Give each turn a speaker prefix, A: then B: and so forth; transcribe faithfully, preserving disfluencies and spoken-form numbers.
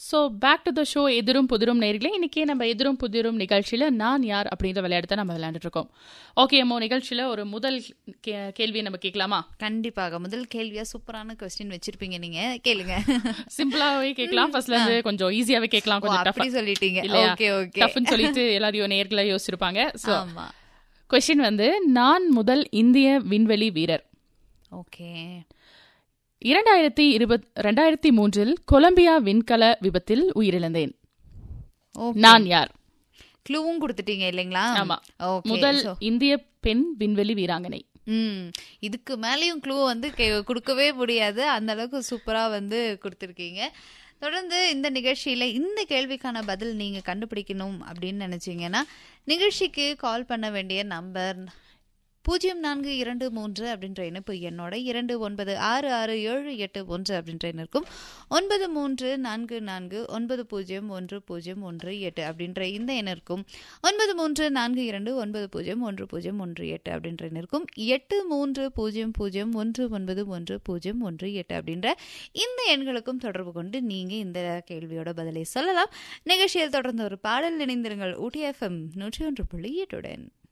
A: So back to the show எதிரும் புதிரும் நேர்களே. இன்னைக்கே நம்ம எதிரும் புதிரும் நிகழ்ச்சியில் நான் யார் அப்படின்ற விளையாட்டு தான் நம்ம விளையாண்டுட்டு இருக்கோம். ஓகே அம்மோ, நிகழ்ச்சியில் ஒரு முதல் கேள்வியை நம்ம கேட்கலாமா?
B: கண்டிப்பாக. முதல் கேள்வியா சூப்பரான கொஸ்டின் வச்சிருப்பீங்க, நீங்க கேளுங்க.
A: சிம்பிளாவே கேட்கலாம், ஃபர்ஸ்ட்ல இருந்து கொஞ்சம் ஈஸியாவே கேட்கலாம். கொஞ்சம்
B: அப்படி சொல்லிட்டீங்க. Okay okay.
A: டஃப்னு சொல்லிட்டு எல்லாரையும் நேர்களை யோசிச்சிருப்பாங்க. ஸோ கொஸ்டின் வந்து, நான் முதல் இந்திய விண்வெளி வீரர்.
B: ஓகே.
A: இரண்டாயிரத்தி இருபத் ரெண்டாயிரத்தி மூன்றில் கொலம்பியா விண்கல விபத்தில் உயிரிழந்தேன். நான் யார்?
B: க்ளூவும் கொடுத்துட்டீங்க இல்லைங்களா?
A: ஆமா, முதல் இந்திய பெண் விண்வெளி வீராங்கனை.
B: ம் இதுக்கு மேலேயும் க்ளூ வந்து கொடுக்கவே முடியாது, அந்த அளவுக்கு சூப்பரா வந்து கொடுத்துருக்கீங்க. தொடர்ந்து இந்த நிகழ்ச்சியில இந்த கேள்விக்கான பதில் நீங்க கண்டுபிடிக்கணும் அப்படின்னு நினைச்சீங்கன்னா நிகழ்ச்சிக்கு கால் பண்ண வேண்டிய நம்பர் பூஜ்ஜியம் நான்கு இரண்டு மூன்று அப்படின்ற இணைப்பு என்னோட இரண்டு ஒன்பது ஆறு ஆறு ஏழு எட்டு ஒன்று அப்படின்ற இருக்கும். ஒன்பது மூன்று நான்கு நான்கு ஒன்பது பூஜ்ஜியம் ஒன்று பூஜ்ஜியம் ஒன்று எட்டு அப்படின்ற இந்த எண்ணிற்கும் ஒன்பது மூன்று நான்கு இரண்டு ஒன்பது பூஜ்ஜியம் ஒன்று பூஜ்ஜியம் ஒன்று எட்டு அப்படின்ற இருக்கும். எட்டு மூன்று பூஜ்ஜியம் பூஜ்ஜியம் ஒன்று ஒன்பது ஒன்று பூஜ்ஜியம் ஒன்று எட்டு அப்படின்ற இந்த எண்களுக்கும் தொடர்பு கொண்டு நீங்க இந்த கேள்வியோட பதிலை சொல்லலாம். நிகழ்ச்சியில் தொடர்ந்து ஒரு பாடல் இணைந்திருங்கள். ஊட்டி எஃப்எம் நூற்றி ஒன்று புள்ளி எட்டுடன்.